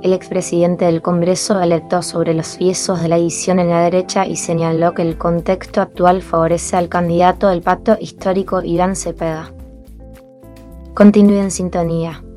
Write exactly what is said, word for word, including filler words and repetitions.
El expresidente del Congreso alertó sobre los riesgos de la división en la derecha y señaló que el contexto actual favorece al candidato del Pacto Histórico Irán Cepeda. Continúe en sintonía.